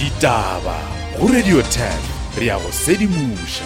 Ditaba go Radio 10 re ya go sedimusha.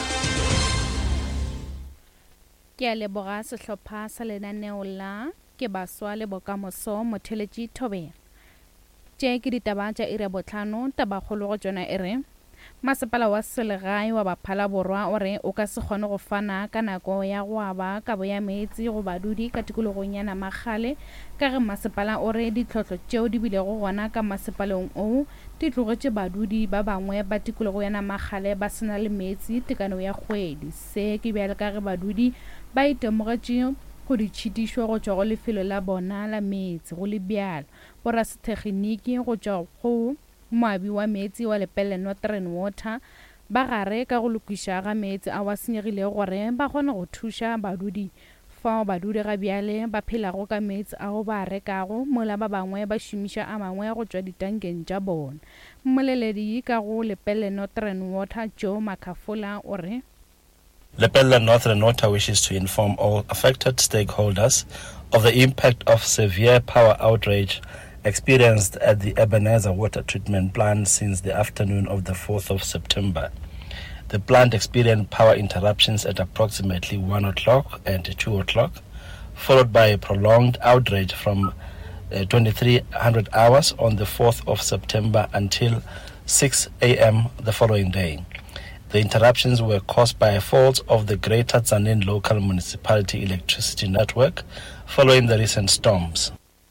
Ke a leboga sehlopha sa lenaneo la ke baswa le bokamoso motheletši Thobela. Tše ke ditaba tša ire botlhano taba kgolo go tšona ere masepala wa selegae wa Baphala Borwa o re o ka se kgone go fana ka nako ya go aba kabo ya meetse go badudi ka tikologong ya Namagale ka ge masepala o re ditlhotlho tšeo di bilego gona ka masepaleng o di tlogetše badudi ba bangwe ba tikologo ya Namagale ba sena le meetse tekano ya kgwedi. Se ke bjale ka ge badudi ba itemogetše go ditšhitišo go tšwa go lefelo la bona la meetse go le bjalo borasetekgeniki go tšwa go moabi wa meetse wa Lepelle Northern Water ba gare ka go lokiša ga meetse a wa senyegile gore ba kgone go thuša badudi fao badudi ga bjale ba phelago ka meetse ao ba rekago mola ba bangwe ba šomiša a mangwe go tšwa ditankeng tša bona. Mmoleledi ka go Lepelle Northern Water Joe Makafola o re Lepelle Northern Water wishes to inform all affected stakeholders of the impact of severe power outrage experienced at the Ebenezer water treatment plant since the afternoon of the 4th of September. The plant experienced power interruptions at approximately 1 o'clock and 2 o'clock, followed by a prolonged outrage from 2300 hours on the 4th of September until 6 a.m. the following day. The interruptions were caused by a fault of the Greater Tzaneen Local Municipality electricity network following the recent storms.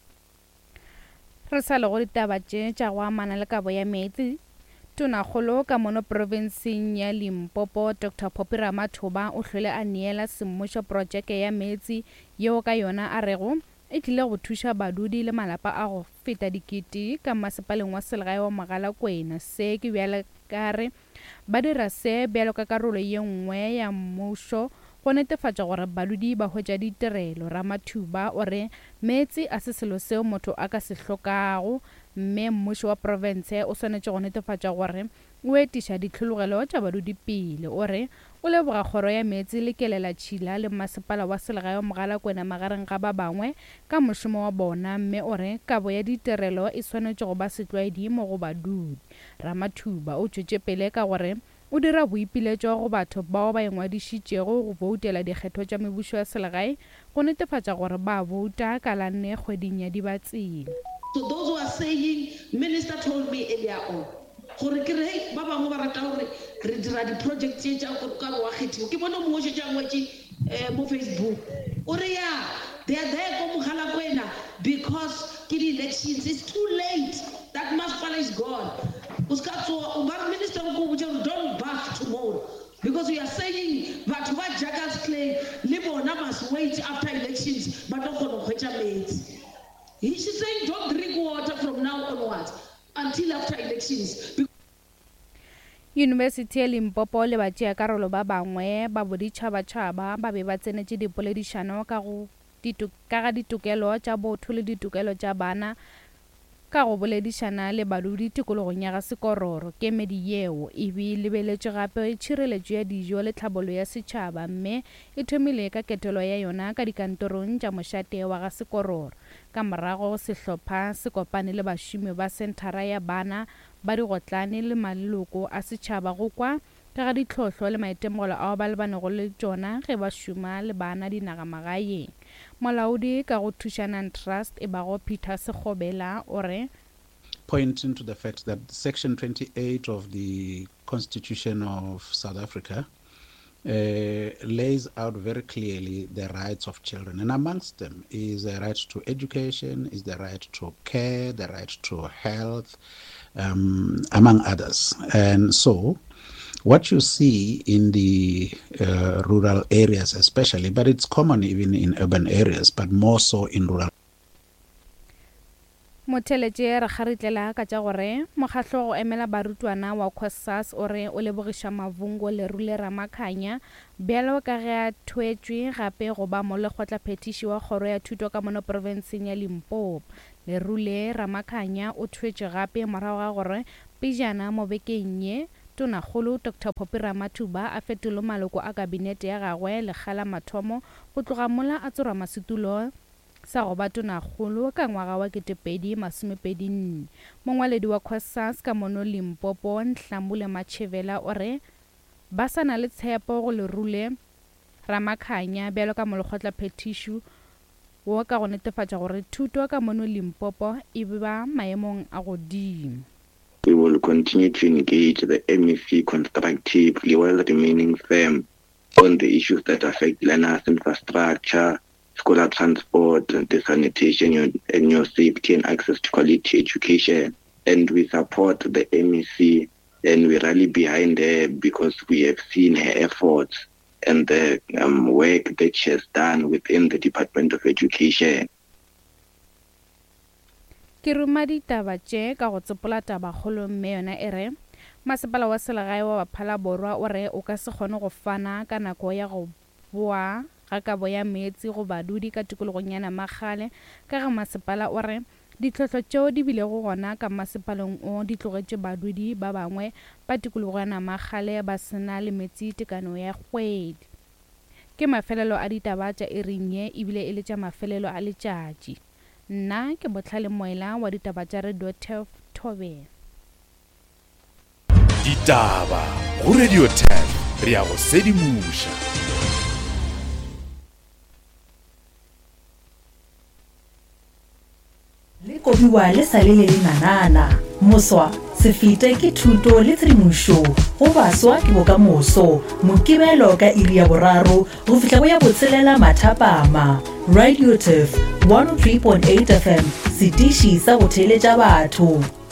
Re sa le go ditaba tša go amana le kabo ya meetse tonakgolo ka mono provinseng ya Limpopo Dr. Phophi Ramathuba o hlwele a neela semmušo projeke ya meetse yeo ka yona a rego e tlile go thuša badudi le malapa a go feta dikete ka masepaleng wa selegae wa Mogalakwena. Se ke bjale ka re ba dira se bjalo ka karolo ye nngwe ya mmušo go netefatša gore badudi ba hwetša ditirelo. Ramathuba o re meetse a se selo seo motho a ka se hlokago mme mmušo wa province o swanetše go netefatša gore o etiša ditlhologelo tša badudi pele. O re o leboga kgoro ya meetse le kelela tšhila le masepala wa selegae wa Mogalakwena magareng ga ba bangwe ka mošomo wa bona mme o re kabo ya ditirelo e swanetše go ba setlwaedi mo go badudi. Ramathuba o tšwetše pele ka gore o dira boipiletšo go batho bao ba engwadišitšego go voutela dikgetho tša mebušo ya selegae go netefatša gore ba vouta ka la 4 kgweding ya Dibatsela. So those who are saying, Minister told me earlier on, gore ke re ba bangwe ba rata gore re dira di-project tše tša ka go wa kgethiwa ke bona mongwe tša ngwetše mo Facebook o re ya they are there ko Mogalakwena because ke di-elections it's too late that masepala is gone. Minister don't bath tomorrow because we are saying that what Jaggers claim Libona must wait after elections but not going to meet. He's saying don't drink water from now onwards until after elections. University ya Limpopo le batšea karolo ba bangwe ba boditšhabatšhaba ba be ba tsenetše dipoledišano ka ga ditokelo tša botho le ditokelo tša bana ka go boledišana le badudi tikologong ya ga Sekororo. Kemedi yeo e be lebeletše gape tšhireletšo ya dijo le tlhabolo ya setšhaba mme e thomile ka ketelo ya yona ka dikantorong tša mošate wa ga Sekororo. Ka morago sehlopha se kopane le bašomi ba senthara ya bana ba digotlane le maloko a setšhaba go kwa ka ga ditlhohlo le maitemogelo ao ba lebanego le tšona ge ba šoma le bana dinagamagaeng. Molaodi ka go Thušanang Trust e bago Peter Sekgobela o re pointing to the fact that Section 28 of the Constitution of South Africa lays out very clearly the rights of children, and amongst them is the right to education, is the right to care, the right to health, among others. And so what you see in the rural areas especially, but it's common even in urban areas, but more so in rural. Motheletše re kgaritlela ka tša gore mokgatlo go emela barutwana wa COSAS o re o lebogiša Mavungo Lerule Ramakhanya bjalo ka ge a thwetšwe gape go ba mo lekgotlaphethiši wa kgoro ya thuto ka mono provinseng ya Limpopo. Lerule Ramakhanya o thwetše gape morago ga gore pejana mo bekeng ye tonakgolo Dr. Phophi Ramathuba a fetolo maloko a kabinete ya gagwe lekgala mathomo go tloga mola a tsorwa masitulo sa go ba tonakgolo ka ngwaga wa 2024. Mongwaledi wa COSAS ka mono Limpopo Nhlambule Machevela o re ba sa na le tshepo go le rule Ramakhanya bjalo ka molekgotla Phethišu wo ka go netefatša gore thuto ka mono Limpopo e ba maemong a godimo. We will continue to engage the MEC constructively while remaining firm on the issues that affect learners' infrastructure, scholar transport, the sanitation, and your safety and access to quality education. And we support the MEC and we rally behind her because we have seen her efforts and the work that she has done within the Department of Education. Ke ruma ditaba tše ka go tsepola tabakgolo mme yona e re masepala wa selegae wa Baphala Borwa o re o ka se kgone go fana ka nako ya go boa ga kabo ya meetse go badudi ka tikologong ya Namagale ka ga masepala o re ditlhotlho tšeo di bile go gona ka masepalong o di tlogetše badudi ba bangwe ba tikologo ya Namagale ba sena le metsi tekano ya kgwedi. Ke mafelelo a ditaba tša erinye ebile e le tša mafelelo a letšatši. Nna ke Botlhale Moela wa ditaba tša Radio Thobela. Ditaba go Radio 10 re a go sedimoša. Le kobiwa le sale le manana moswa sefite ke thuto le tshedimošo go baswa ke bokamoso mokibelo ka iri ya boraro go fihla go ya botshelela mathapama. Radio 103.8 FM setiši sa go theletša batho.